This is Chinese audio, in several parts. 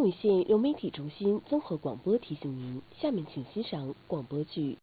武县融媒体中心综合广播提醒您，下面请欣赏广播剧。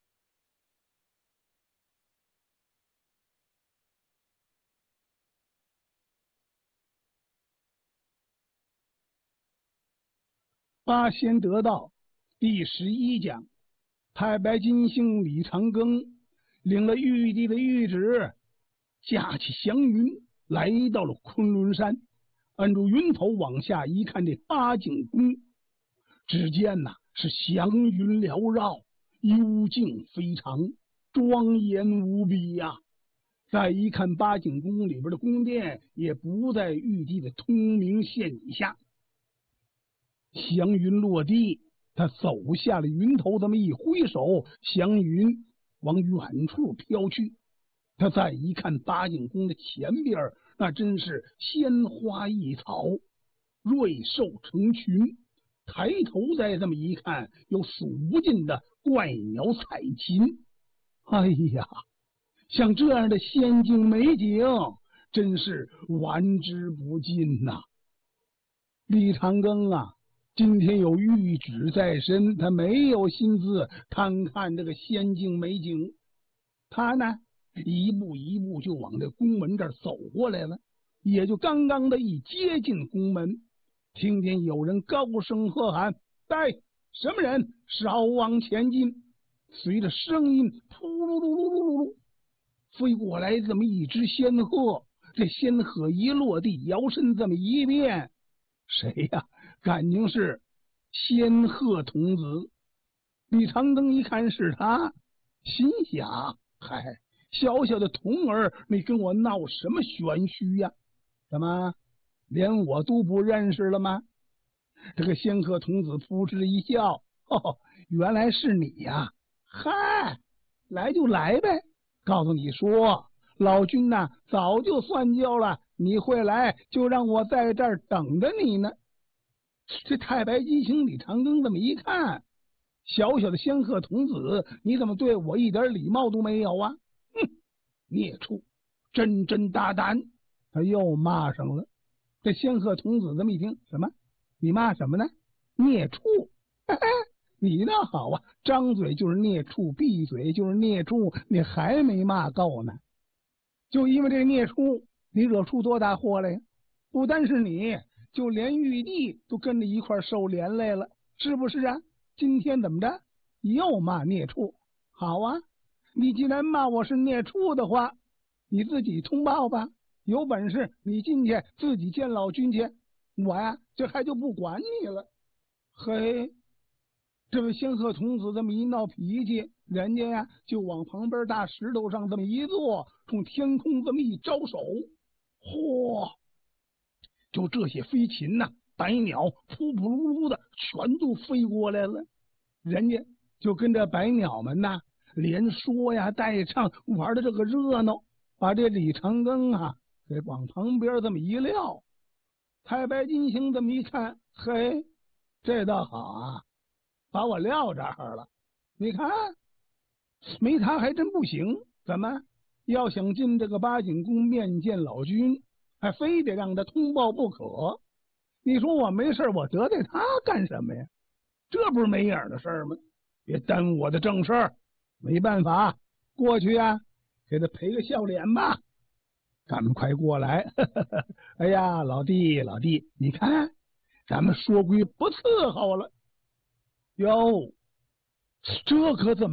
八仙得道第11讲，太白金星李长庚领了玉帝的谕旨，驾起祥云来到了昆仑山，按住云头往下一看，这八景宫，只见是祥云缭绕，幽静非常，庄严无比呀。再一看八景宫里边的宫殿，也不在玉帝的通明线以下。祥云落地，他走下了云头，这么一挥手，祥云往远处飘去。他再一看八景宫的前边，那真是鲜花异草，瑞兽成群。抬头再这么一看，有数不尽的怪鸟彩禽。哎呀，像这样的仙境美景，真是玩之不尽呐。李长庚今天有谕旨在身，他没有心思贪看这个仙境美景。他一步一步就往这宫门这儿走过来了，也就刚刚的一接近宫门，听见有人高声喝喊：“带什么人少往前进！”随着声音扑噜噜噜噜噜噜飞过来这么一只仙鹤，这仙鹤一落地，摇身这么一变，谁呀？感情是仙鹤童子。李长庚一看是他，心想：嗨，小小的童儿，你跟我闹什么玄虚呀？怎么连我都不认识了吗？这个仙鹤童子扑哧一笑：“原来是你呀！嗨，来就来呗。告诉你说，老君早就算计了，你会来，就让我在这儿等着你呢。”这太白金星李长庚这么一看，小小的仙鹤童子，你怎么对我一点礼貌都没有啊？孽畜，真大胆！他又骂上了。这仙鹤童子这么一听，什么？你骂什么呢？孽畜！你那好啊，张嘴就是孽畜，闭嘴就是孽畜，你还没骂够呢。就因为这孽畜，你惹出多大祸来呀？不单是你，就连玉帝都跟着一块受连累了，是不是啊？今天怎么着又骂孽畜？好啊，你既然骂我是孽畜的话，你自己通报吧，有本事你进去自己见老君去，我这还就不管你了。嘿，这位仙鹤童子这么一闹脾气，人家就往旁边大石头上这么一坐，冲天空这么一招手，嚯，就这些飞禽白鸟扑扑噜噜的全都飞过来了。人家就跟这白鸟们连说带唱，玩的这个热闹，把这李长庚给往旁边这么一撂。太白金星这么一看，嘿，这倒好把我撂这儿了。你看没他还真不行，怎么要想进这个八景宫面见老君，还非得让他通报不可？你说我没事我得罪他干什么呀？这不是没影的事儿吗？别耽误我的正事儿。没办法，过去给他赔个笑脸吧。赶快过来！哎呀，老弟，你看咱们说归不伺候了哟，这可怎么